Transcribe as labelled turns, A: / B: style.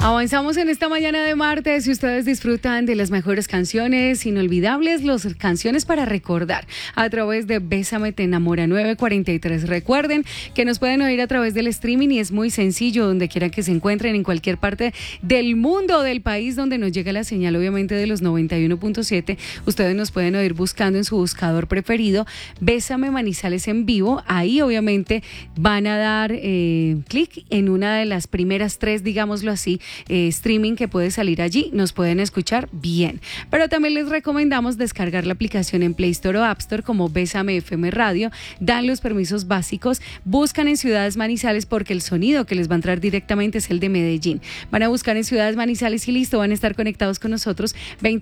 A: Avanzamos en esta mañana de martes y ustedes disfrutan de las mejores canciones inolvidables, las canciones para recordar a través de Bésame Te Enamora 943. Recuerden que nos pueden oír a través del streaming y es muy sencillo, donde quiera que se encuentren, en cualquier parte del mundo, del país donde nos llega la señal, obviamente de los 91.7. Ustedes nos pueden oír buscando en su buscador preferido Bésame Manizales en vivo. Ahí obviamente van a dar clic en una de las primeras tres, digámoslo así, streaming que puede salir allí, nos pueden escuchar bien. Pero también les recomendamos descargar la aplicación en Play Store o App Store como Bésame FM Radio, dan los permisos básicos, buscan en Ciudades Manizales porque el sonido que les va a entrar directamente es el de Medellín. Van a buscar en Ciudades Manizales y listo, van a estar conectados con nosotros